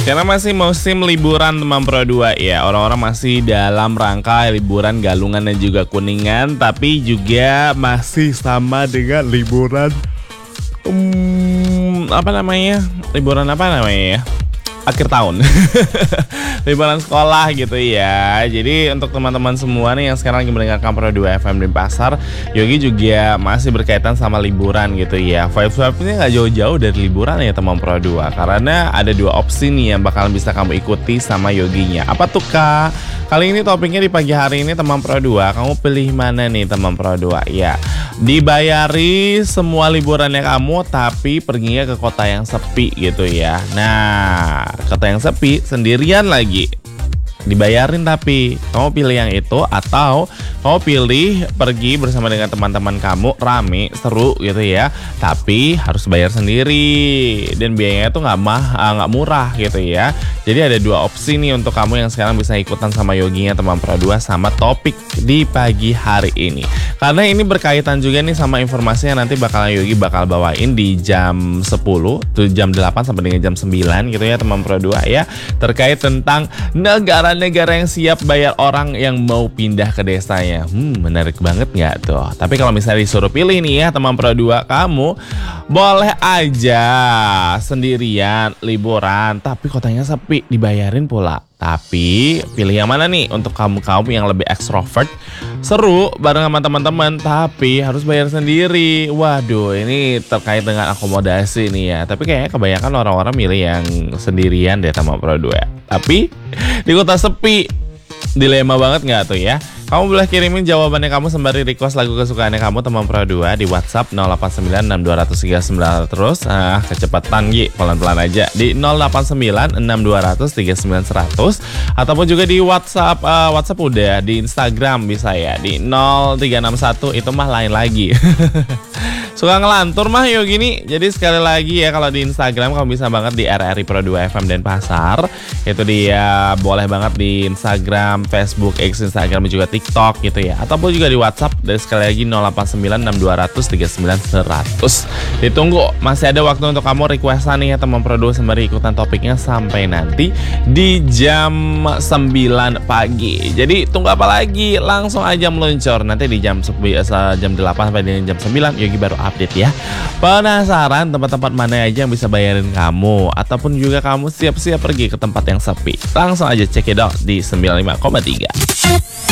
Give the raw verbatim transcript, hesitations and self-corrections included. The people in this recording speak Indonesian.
Karena masih musim liburan teman Pro dua ya. Orang-orang masih dalam rangka liburan Galungan dan juga Kuningan, tapi juga masih sama dengan liburan um, apa namanya? Liburan apa namanya ya? Akhir tahun. Liburan sekolah gitu ya. Jadi untuk teman-teman semua nih yang sekarang lagi mendengarkan Pro dua F M di pasar, Yogi juga masih berkaitan sama liburan gitu ya. Vibes-vibesnya gak jauh-jauh dari liburan ya teman Pro dua, karena ada dua opsi nih yang bakal bisa kamu ikuti sama Yoginya. Apa tuh Kak? Kali ini topiknya di pagi hari ini teman Pro dua, kamu pilih mana nih teman Pro dua? Ya, dibayari semua liburannya kamu tapi perginya ke kota yang sepi gitu ya. Nah, kota yang sepi sendirian lagi, dibayarin, tapi kamu pilih yang itu atau kamu pilih pergi bersama dengan teman-teman kamu, rame, seru gitu ya, tapi harus bayar sendiri dan biayanya tuh nggak mah nggak murah gitu ya. Jadi ada dua opsi nih untuk kamu yang sekarang bisa ikutan sama Yoginya teman Pro dua sama topik di pagi hari ini, karena ini berkaitan juga nih sama informasi yang nanti bakal Yogi bakal bawain di jam sepuluh tuh jam delapan sampai dengan jam sembilan gitu ya teman Pro dua ya, terkait tentang negara-negara yang siap bayar orang yang mau pindah ke desanya. Hmm, menarik banget nggak tuh? Tapi kalau misalnya disuruh pilih nih ya teman Pro dua, kamu boleh aja sendirian liburan tapi kotanya sepi, dibayarin pula. Tapi pilih yang mana nih untuk kamu-kamu yang lebih ekstrovert, seru bareng sama teman-teman tapi harus bayar sendiri. Waduh, ini terkait dengan akomodasi nih ya. Tapi kayaknya kebanyakan orang-orang milih yang sendirian deh teman Pro dua. Tapi di kota sepi, dilema banget nggak tuh ya? Kamu boleh kirimin jawabannya kamu sembari request lagu kesukaannya kamu teman Pro dua di WhatsApp nol delapan sembilan enam dua nol nol tiga sembilan terus. Nah, kecepatan Gi, pelan-pelan aja di nol delapan sembilan enam dua nol nol tiga sembilan seratus, ataupun juga di WhatsApp uh, WhatsApp udah, di Instagram bisa ya di nol tiga enam satu, itu mah lain lagi. Suka ngelantur mah Yogi nih. Jadi sekali lagi ya, kalau di Instagram kamu bisa banget di R R I Pro dua F M Denpasar. Itu dia, boleh banget di Instagram, Facebook, X, Instagram juga TikTok gitu ya. Ataupun juga di WhatsApp, dan sekali lagi nol delapan sembilan enam dua nol nol tiga sembilan seratus. Ditunggu, masih ada waktu untuk kamu requestan nih ya teman Pro dua sembari ikutan topiknya sampai nanti di jam sembilan pagi. Jadi tunggu apa lagi? Langsung aja meluncur. Nanti di jam jam delapan sampai dengan jam sembilan Yogi baru update ya. Penasaran tempat-tempat mana aja yang bisa bayarin kamu, ataupun juga kamu siap-siap pergi ke tempat yang sepi? Langsung aja check it out di sembilan puluh lima koma tiga.